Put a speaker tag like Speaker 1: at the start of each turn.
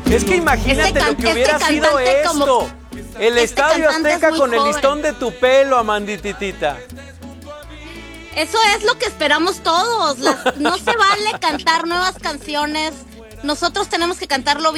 Speaker 1: Es que imagínate lo que hubiera sido esto. El Estadio Azteca con el listón de tu pelo, Amandititita.
Speaker 2: Eso es lo que esperamos todos. No se vale cantar nuevas canciones. Nosotros tenemos que cantarlo bien.